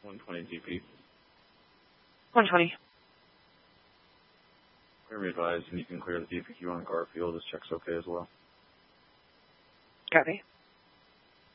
120 DP. 120. Clear me advised, and you can clear the DPQ on Garfield. This check's okay as well. Copy.